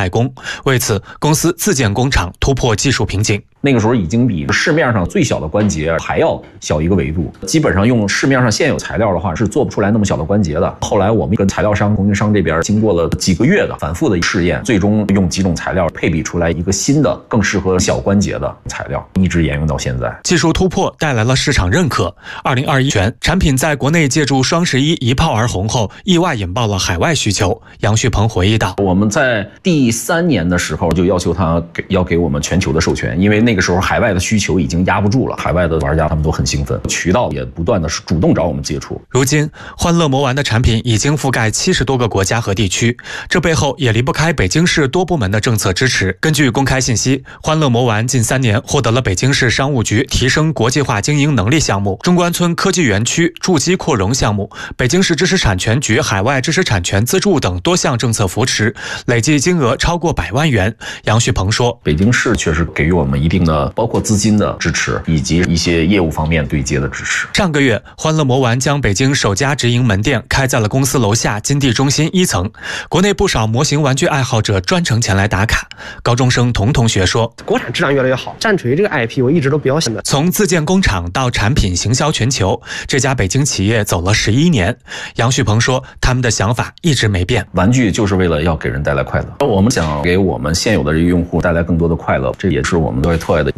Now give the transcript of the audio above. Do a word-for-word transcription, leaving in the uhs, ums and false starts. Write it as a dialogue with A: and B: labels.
A: 代工。为此，公司自建工厂，突破技术瓶颈。
B: 那个时候已经比市面上最小的关节还要小一个维度，基本上用市面上现有材料的话是做不出来那么小的关节的。后来我们跟材料商、供应商这边经过了几个月的反复的试验，最终用几种材料配比出来一个新的、更适合小关节的材料，一直沿用到现在。
A: 技术突破带来了市场认可。二零二一年，产品在国内借助双十一一炮而红后，意外引爆了海外需求。杨旭鹏回忆道：“
B: 我们在第三年的时候就要求他给要给我们全球的授权，因为那个时候海外的需求已经压不住了，海外的玩家他们都很兴奋，渠道也不断的是主动找我们接触。
A: 如今，欢乐魔玩的产品已经覆盖七十多个国家和地区，这背后也离不开北京市多部门的政策支持。根据公开信息，欢乐魔玩近三年获得了北京市商务局提升国际化经营能力项目、中关村科技园区筑基扩容项目、北京市知识产权局海外知识产权资助等多项政策扶持，累计金额超过百万元。杨旭鹏说：“
B: 北京市确实给予我们一定的包括资金的支持，以及一些业务方面对接的支持。”
A: 上个月，欢乐魔玩将北京首家直营门店开在了公司楼下金地中心一层，国内不少模型玩具爱好者专程前来打卡。高中生童同学说：“
C: 国产质量越来越好，战锤这个 I P 我一直都比较喜欢。
A: 从自建工厂到产品行销全球，这家北京企业走了十一年。”杨旭鹏说：“他们的想法一直没变，
B: 玩具就是为了要给人带来快乐，我们想给我们现有的这个用户带来更多的快乐，这也是我们Toy Toy的